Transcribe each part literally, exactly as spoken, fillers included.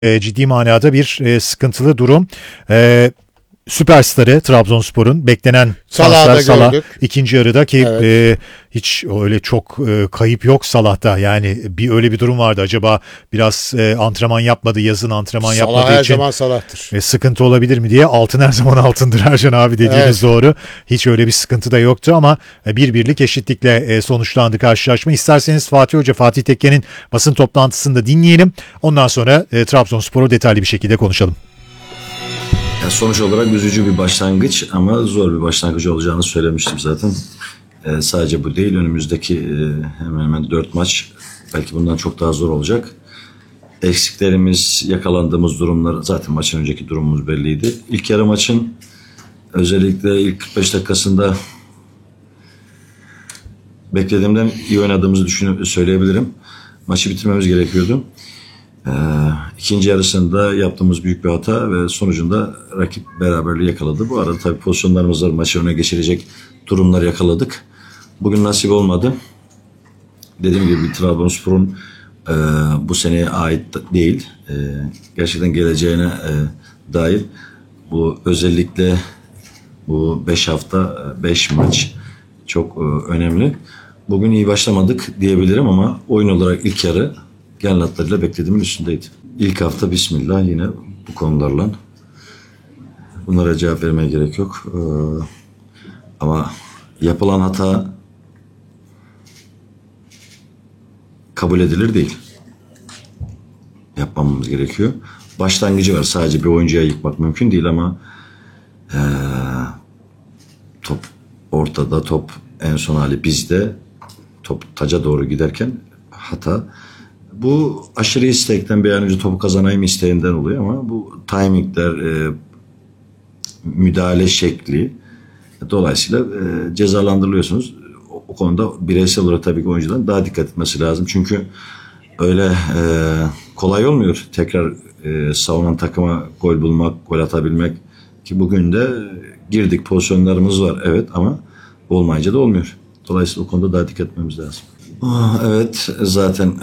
e, ciddi manada bir e, sıkıntılı durum. E, Süperstarı Trabzonspor'un beklenen transfer Salah ikinci yarıda ki evet. e, hiç öyle çok e, kayıp yok Salah'ta. Yani bir öyle bir durum vardı. Acaba biraz e, antrenman yapmadı, yazın antrenman Salah yapmadığı her için zaman Salah'tır. E, sıkıntı olabilir mi diye. Altın her zaman altındır Ercan abi, dediğiniz evet. doğru. Hiç öyle bir sıkıntı da yoktu ama bir birlik eşitlikle e, sonuçlandı karşılaşma. İsterseniz Fatih Hoca, Fatih Tekke'nin basın toplantısını da dinleyelim. Ondan sonra e, Trabzonspor'u detaylı bir şekilde konuşalım. Sonuç olarak üzücü bir başlangıç ama zor bir başlangıç olacağını söylemiştim zaten. Ee, sadece bu değil, önümüzdeki e, hemen hemen dört maç belki bundan çok daha zor olacak. Eksiklerimiz, yakalandığımız durumlar, zaten maçın önceki durumumuz belliydi. İlk yarı maçın özellikle ilk kırk beş dakikasında beklediğimden iyi oynadığımızı düşünüp söyleyebilirim. Maçı bitirmemiz gerekiyordu. Ee, ikinci yarısında yaptığımız büyük bir hata ve sonucunda rakip beraberliği yakaladı. Bu arada tabii pozisyonlarımız var, maçı öne geçirecek durumlar yakaladık. Bugün nasip olmadı. Dediğim gibi Trabzonspor'un e, bu seneye ait değil. E, gerçekten geleceğine e, dair bu özellikle bu beş hafta beş maç çok e, önemli. Bugün iyi başlamadık diyebilirim ama oyun olarak ilk yarı genel hatlarıyla beklediğimin üstündeydi. İlk hafta bismillah yine bu konularla. Bunlara cevap vermeye gerek yok. Ee, ama yapılan hata kabul edilir değil. Yapmamamız gerekiyor. Başlangıcı var. Sadece bir oyuncuya yıkmak mümkün değil ama ee, top ortada, top en son hali bizde. Top taca doğru giderken hata. Bu aşırı istekten, bir an önce topu kazanayım isteğinden oluyor ama bu timingler, e, müdahale şekli dolayısıyla e, cezalandırılıyorsunuz. O, o konuda bireysel olarak tabii ki oyuncuların daha dikkat etmesi lazım. Çünkü öyle e, kolay olmuyor tekrar e, savunan takıma gol bulmak, gol atabilmek ki bugün de girdik, pozisyonlarımız var evet ama olmayınca da olmuyor. Dolayısıyla o konuda daha dikkat etmemiz lazım. Oh, evet zaten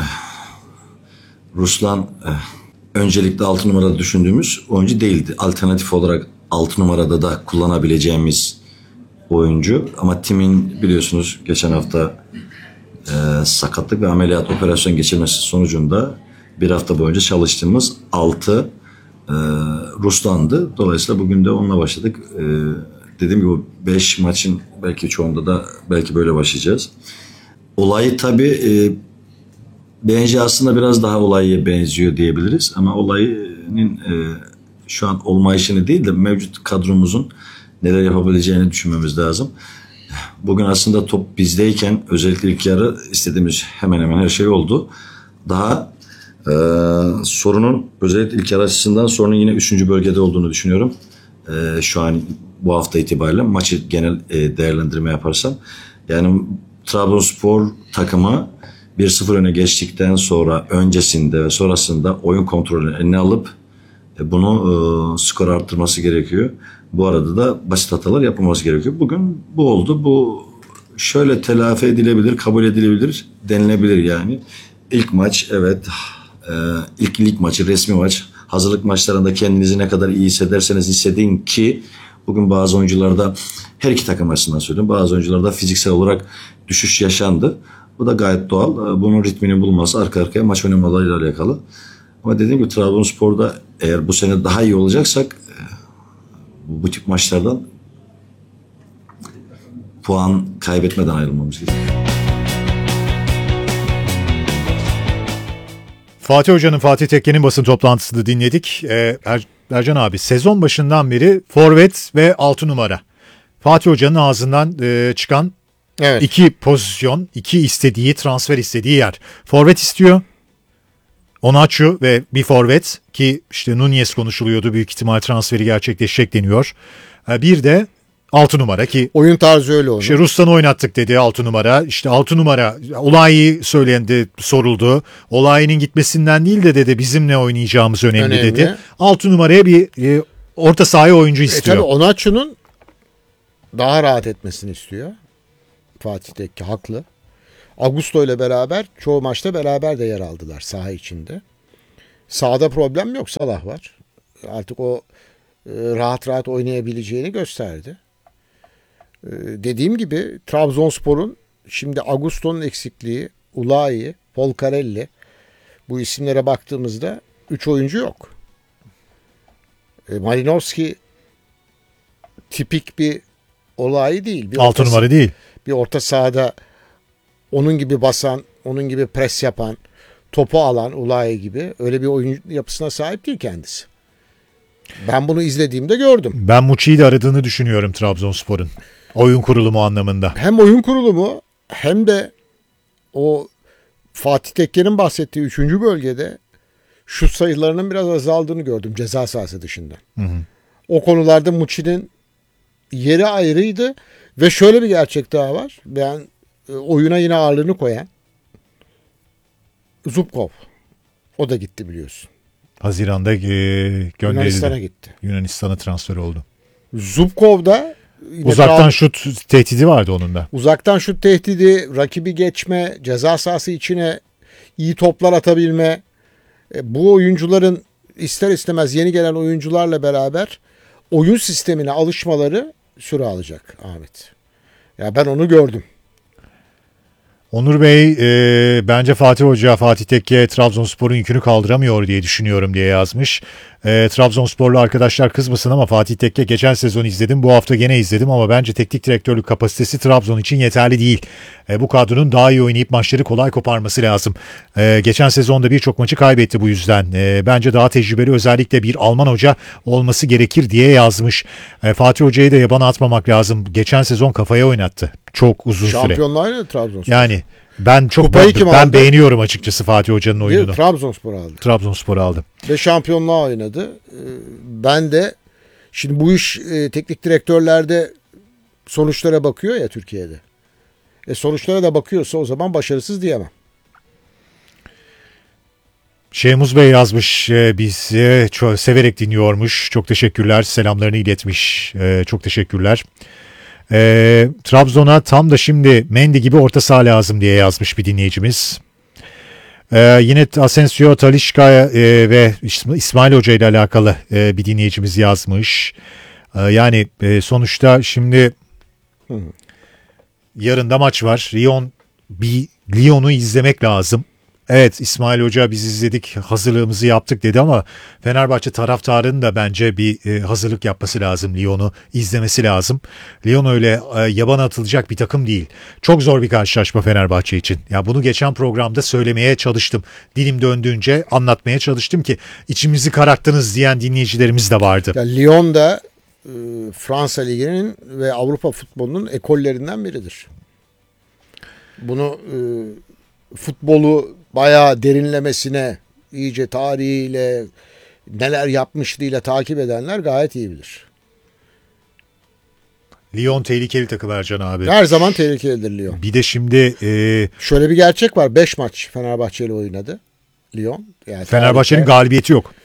Ruslan öncelikle altı numarada düşündüğümüz oyuncu değildi. Alternatif olarak altı numarada da kullanabileceğimiz oyuncu. Ama Tim'in biliyorsunuz geçen hafta e, sakatlık ve ameliyat operasyon geçirmesi sonucunda bir hafta boyunca çalıştığımız altı e, Ruslan'dı. Dolayısıyla bugün de onunla başladık. E, dediğim gibi beş maçın belki çoğunda da belki böyle başlayacağız. Olayı tabii e, Bence aslında biraz daha olaya benziyor diyebiliriz ama olayın e, şu an olmayışını değil de mevcut kadromuzun neler yapabileceğini düşünmemiz lazım. Bugün aslında top bizdeyken özellikle ilk yarı istediğimiz hemen hemen her şey oldu. Daha e, sorunun özellikle ilk yarı açısından sorunun yine üçüncü bölgede olduğunu düşünüyorum. E, şu an bu hafta itibariyle maçı genel e, değerlendirme yaparsam. Yani Trabzonspor takımı bir sıfır öne geçtikten sonra öncesinde ve sonrasında oyun kontrolünü eline alıp bunu e, skor arttırması gerekiyor. Bu arada da basit hatalar yapılması gerekiyor. Bugün bu oldu. Bu şöyle telafi edilebilir, kabul edilebilir, denilebilir yani. İlk maç evet, e, ilk lig maçı, resmi maç. Hazırlık maçlarında kendinizi ne kadar iyi hissederseniz hissedin ki bugün bazı oyuncularda, her iki takım açısından söylüyorum, bazı oyuncularda fiziksel olarak düşüş yaşandı. Bu da gayet doğal. Bunun ritmini bulması arka arkaya maç oynamalarıyla alakalı. Ama dediğim gibi Trabzonspor'da eğer bu sene daha iyi olacaksak bu tip maçlardan puan kaybetmeden ayrılmamız gerekiyor. Fatih Hoca'nın, Fatih Tekke'nin basın toplantısını dinledik. Ee, er, Ercan abi, sezon başından beri forvet ve altı numara. Fatih Hoca'nın ağzından e, çıkan evet. iki pozisyon, iki istediği, transfer istediği yer. Forvet istiyor. Onaçu ve bir forvet ki işte Nunez konuşuluyordu. Büyük ihtimal transferi gerçekleşecek deniyor. Bir de altı numara ki oyun tarzı öyle oldu. İşte Ruslan'ı oynattık dedi altı numara. İşte altı numara Olayi söylendi, soruldu. Olayi'nin gitmesinden değil de dedi bizimle oynayacağımız önemli, önemli. dedi. altı numaraya bir e, orta sahaya oyuncu istiyor. E tabii Onaçu'nun daha rahat etmesini istiyor. Fatih Tekke haklı. Augusto ile beraber çoğu maçta beraber de yer aldılar saha içinde. Sağda problem yok. Salah var. Artık o e, rahat rahat oynayabileceğini gösterdi. E, dediğim gibi Trabzonspor'un şimdi Augusto'nun eksikliği, Ulayi, Polkarelli, bu isimlere baktığımızda üç oyuncu yok. E, Malinowski tipik bir olay değil. Bir Altı orta, numara değil. Bir orta sahada onun gibi basan, onun gibi pres yapan, topu alan Ulayi gibi öyle bir oyun yapısına sahip değil kendisi. Ben bunu izlediğimde gördüm. Ben Muçi'yi de aradığını düşünüyorum Trabzonspor'un. Oyun kurulumu anlamında. Hem oyun kurulumu hem de o Fatih Tekke'nin bahsettiği üçüncü bölgede şut sayılarının biraz azaldığını gördüm ceza sahası dışında. Hı hı. O konularda Muçi'nin yeri ayrıydı ve şöyle bir gerçek daha var. Ben e, oyuna yine ağırlığını koyan Zubkov. O da gitti biliyorsun. Haziran'da e, gönderildi. Yunanistan'a gitti. Yunanistan'a transfer oldu. Zubkov da uzaktan şut tehdidi vardı onun da. Uzaktan şut tehdidi, rakibi geçme, ceza sahası içine iyi toplar atabilme. E, bu oyuncuların ister istemez yeni gelen oyuncularla beraber oyun sistemine alışmaları süre alacak Ahmet. Ya ben onu gördüm. Onur Bey e, bence Fatih Hoca, Fatih Tekke Trabzonspor'un yükünü kaldıramıyor diye düşünüyorum diye yazmış. E, Trabzonsporlu arkadaşlar kızmasın ama Fatih Tekke geçen sezon izledim, bu hafta gene izledim ama bence teknik direktörlük kapasitesi Trabzon için yeterli değil. E, bu kadronun daha iyi oynayıp maçları kolay koparması lazım. E, geçen sezonda birçok maçı kaybetti bu yüzden. E, bence daha tecrübeli özellikle bir Alman hoca olması gerekir diye yazmış. E, Fatih Hoca'yı da yabana atmamak lazım. Geçen sezon kafaya oynattı. Çok uzun süre. Şampiyonluğu aynı Trabzonspor. Yani ben çok Kupayı ben, kim ben aldı? beğeniyorum açıkçası Fatih Hoca'nın oyununu. Trabzonspor aldı. Trabzonspor aldı. Ve şampiyonluğa oynadı. Ee, Ben de şimdi bu iş e, teknik direktörlerde sonuçlara bakıyor ya Türkiye'de. E sonuçlara da bakıyorsa o zaman başarısız diyemem. Şehmuz Bey yazmış e, bizi çok severek dinliyormuş. Çok teşekkürler. Selamlarını iletmiş. E, çok teşekkürler. E, Trabzon'a tam da şimdi Mendy gibi orta saha lazım diye yazmış bir dinleyicimiz. E, yine Asensio, Talisca e, ve İsmail Hoca ile alakalı e, bir dinleyicimiz yazmış. E, yani e, sonuçta şimdi Hı. yarın da maç var. Lyon bir Lyon'u izlemek lazım. Evet, İsmail Hoca biz izledik, hazırlığımızı yaptık dedi ama Fenerbahçe taraftarının da bence bir e, hazırlık yapması lazım. Lyon'u izlemesi lazım. Lyon öyle e, yabana atılacak bir takım değil. Çok zor bir karşılaşma Fenerbahçe için. Ya bunu geçen programda söylemeye çalıştım. Dilim döndüğünce anlatmaya çalıştım ki içimizi kararttınız diyen dinleyicilerimiz de vardı. Ya Lyon da e, Fransa Ligi'nin ve Avrupa futbolunun ekollerinden biridir. Bunu e, futbolu bayağı derinlemesine, iyice tarihiyle, neler yapmışlığıyla takip edenler gayet iyi bilir. Lyon tehlikeli takım Ercan abi. Her zaman tehlikelidir Lyon. Bir de şimdi e, şöyle bir gerçek var. beş maç Fenerbahçe ile oynadı Lyon. Yani Fenerbahçe'nin tarihte, galibiyeti yok.